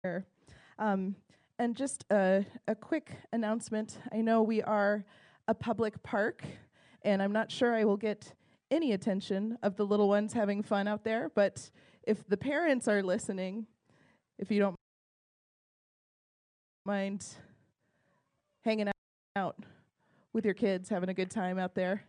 Um, and just a quick announcement. I know we are a public park, and I'm not sure I will get any attention of the little ones having fun out there, but if the parents are listening, if you don't mind hanging out with your kids, having a good time out there,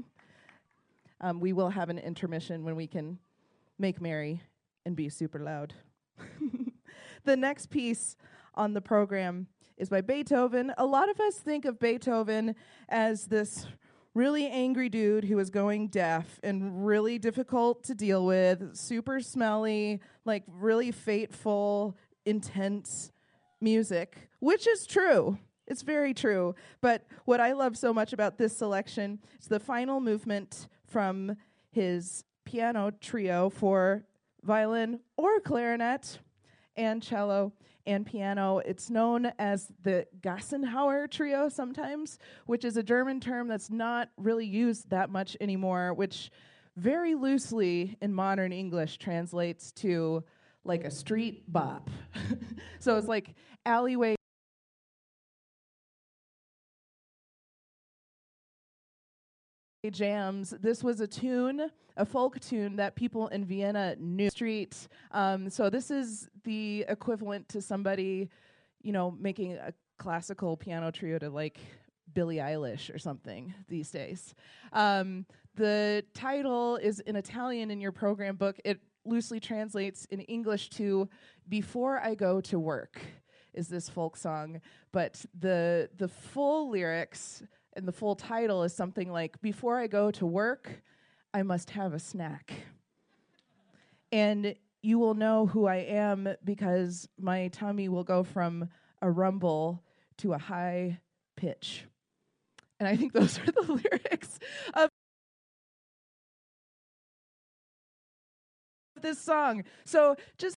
we will have an intermission when we can make merry and be super loud. The next piece on the program is by Beethoven. A lot of us think of Beethoven as this really angry dude who was going deaf and really difficult to deal with, super smelly, like really fateful, intense music, which is true. It's very true. But what I love so much about this selection is the final movement from his piano trio for violin or clarinet and cello and piano. It's known as the Gassenhauer trio sometimes, which is a German term that's not really used that much anymore, which very loosely in modern English translates to like a street bop. So it's like alleyway jams. This was a tune, a folk tune that people in Vienna knew. Street. So this is the equivalent to somebody, making a classical piano trio to like Billie Eilish or something these days. The title is in Italian in your program book. It loosely translates in English to "Before I Go to Work" is this folk song, but the full lyrics and the full title is something like, "Before I go to work, I must have a snack." And you will know who I am because my tummy will go from a rumble to a high pitch. And I think those are the lyrics of this song. So just